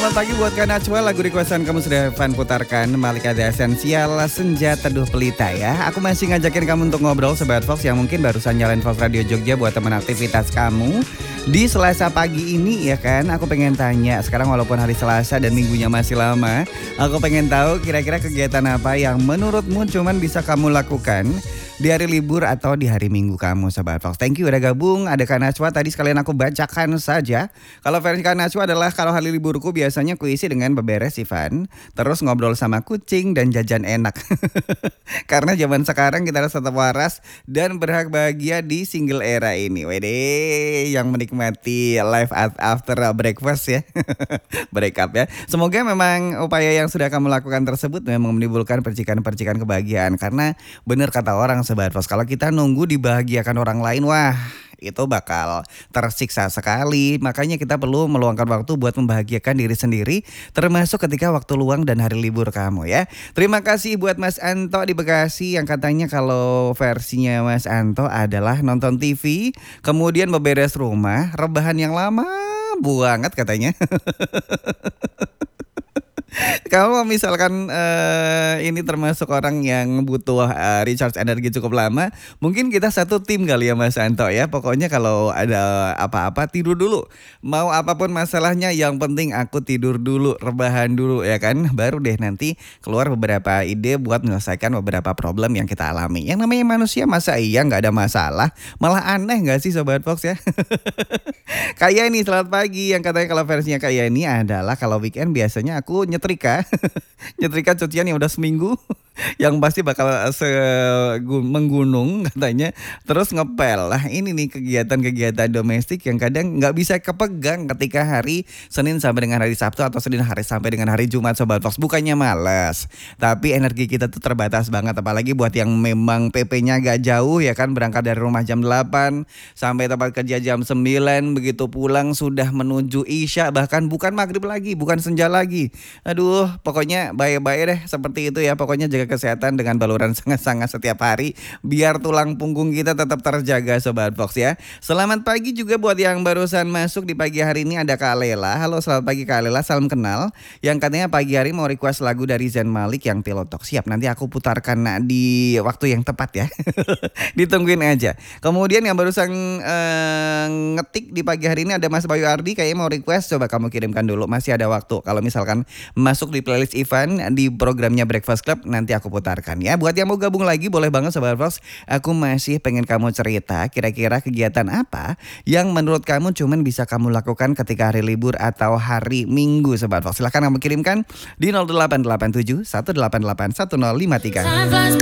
Selamat pagi buat Kak Najwa. Lagu requestan kamu sudah Van putarkan. Malika The Essential, Senja Teduh Pelita ya. Aku masih ngajakin kamu untuk ngobrol Sobat Fox yang mungkin barusan nyalain Fox Radio Jogja buat teman aktivitas kamu di Selasa pagi ini ya kan. Aku pengen tanya, sekarang walaupun hari Selasa dan minggunya masih lama, aku pengen tahu kira-kira kegiatan apa yang menurutmu cuman bisa kamu lakukan di hari libur atau di hari Minggu kamu Sobat Fox. Thank you udah gabung. Ada Kak Najwa, tadi sekalian aku bacakan saja. Kalau versi Kak Najwa adalah kalau hari liburku biasanya kuisi dengan beberes Ivan, terus ngobrol sama kucing dan jajan enak. Karena zaman sekarang kita harus tetap waras dan berhak bahagia di single era ini. Wede, yang menikmati life after breakfast ya. Break up ya. Semoga memang upaya yang sudah kamu lakukan tersebut memang menimbulkan percikan-percikan kebahagiaan. Karena benar kata orang Sobat Fox, kalau kita nunggu dibahagiakan orang lain, wah itu bakal tersiksa sekali. Makanya kita perlu meluangkan waktu buat membahagiakan diri sendiri, termasuk ketika waktu luang dan hari libur kamu ya. Terima kasih buat Mas Anto di Bekasi yang katanya kalau versinya Mas Anto adalah nonton TV, kemudian beberes rumah, rebahan yang lama banget katanya. Kalau misalkan ini termasuk orang yang butuh recharge energi cukup lama, mungkin kita satu tim kali ya Mas Anto ya. Pokoknya kalau ada apa-apa tidur dulu. Mau apapun masalahnya yang penting aku tidur dulu, rebahan dulu ya kan. Baru deh nanti keluar beberapa ide buat menyelesaikan beberapa problem yang kita alami. Yang namanya manusia masa iya gak ada masalah? Malah aneh gak sih Sobat Fox ya? Kayak ini selamat pagi yang katanya kalau versinya kayak ini adalah kalau weekend biasanya aku nyetrika cucian yang udah seminggu yang pasti bakal menggunung katanya, terus ngepel. Lah ini nih kegiatan-kegiatan domestik yang kadang nggak bisa kepegang ketika hari Senin sampai dengan hari Sabtu atau Senin hari sampai dengan hari Jumat Sobat Fox. Bukannya malas, tapi energi kita tuh terbatas banget, apalagi buat yang memang PP-nya agak jauh ya kan, berangkat dari rumah jam 8 sampai tempat kerja jam 9, begitu pulang sudah menuju Isya, bahkan bukan maghrib lagi, bukan senja lagi. Aduh, pokoknya bye-bye deh seperti itu ya. Pokoknya jaga kesehatan dengan baluran sangat-sangat setiap hari biar tulang punggung kita tetap terjaga Sobat Fox ya. Selamat pagi juga buat yang barusan masuk di pagi hari ini. Ada Kak Lela. Halo selamat pagi Kak Lela, salam kenal. Yang katanya pagi hari mau request lagu dari Zayn Malik yang Pilotok. Siap, nanti aku putarkan di waktu yang tepat ya. Ditungguin aja. Kemudian yang barusan ngetik di pagi hari ini ada Mas Bayu Ardi, kayaknya mau request, coba kamu kirimkan dulu, masih ada waktu. Kalau misalkan masuk di playlist Ivan di programnya Breakfast Club, nanti aku putarkan ya. Buat yang mau gabung lagi boleh banget Sobat Fox. Aku masih pengen kamu cerita kira-kira kegiatan apa yang menurut kamu cuman bisa kamu lakukan ketika hari libur atau hari Minggu Sobat Fox. Silahkan kamu kirimkan di 0887 188 1053.